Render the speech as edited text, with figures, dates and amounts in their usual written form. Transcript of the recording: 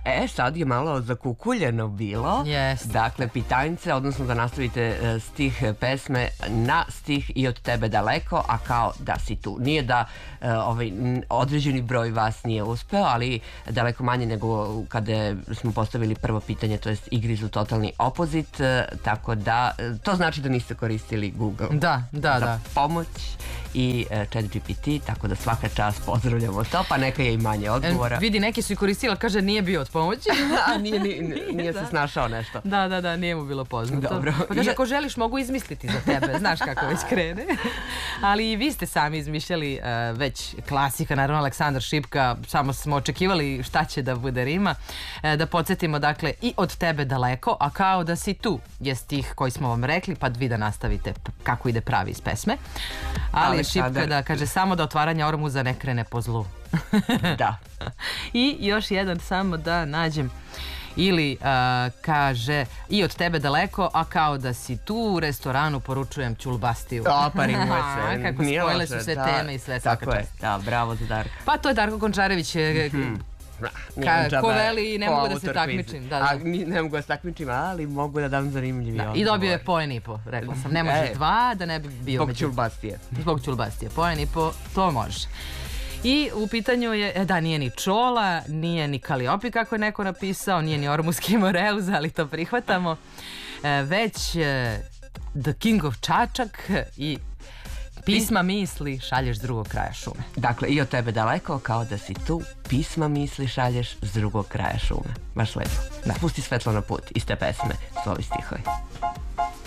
Sad je malo zakukuljeno bilo. Dakle, pitanjice, odnosno da nastavite stih pesme na stih I od tebe daleko, a kao da si tu. Nije da određeni broj vas nije uspeo, ali daleko manje nego kada smo postavili prvo pitanje, to jest igri su totalni opozit, tako da to znači da niste koristili Google za pomoć I ChatGPT, tako da svaka čast pozdravljamo to, pa neka je I manje odgovora. Vidi, neki su I koristili, ali kaže nije bio od pomoći. A nije se snašao nešto. Da, nije mu bilo poznato. Dobro. Pa kaže, ako želiš mogu izmisliti za tebe, znaš kako već krene. Ali I vi ste sami izmišljali već klasika, naravno Aleksandar Šipka, samo smo očekivali šta će da bude rima. Da podsjetimo, dakle, I od tebe daleko, a kao da si tu je stih koji smo vam rekli, pa vi da nastavite kako ide pravi iz pesme. Ali Šipka da kaže samo da otvaranje ormuza ne krene po zlu. Da. I još jedan samo da nađem. Ili kaže I od tebe daleko, a kao da si tu u restoranu poručujem ćulbastiju. Pa rimuje se. Kako spojile su sve teme I sve svaka čast. Da, bravo za Darka. Pa to je Darko Končarević. Ko veli ne mogu da se takmičim. Ne mogu da se takmičim, ali mogu da dam zanimljivi odgovor. I dobio je poen I po, rekla sam. Ne može 2 da ne bi bio među... Ćulbastije. Zbog ćulbastije. Poen I po, to može. I u pitanju je, da, nije ni Čola, nije ni Kaliopi kako je neko napisao, nije ni Ormuski Moreuz, ali to prihvatamo, već The King of Čačak I pisma misli šalješ s drugog kraja šume. Dakle, I od tebe daleko, kao da si tu, pisma misli šalješ s drugog kraja šume. Baš lepo. Spusti svetlo na put, iste pesme su ovi stihovi.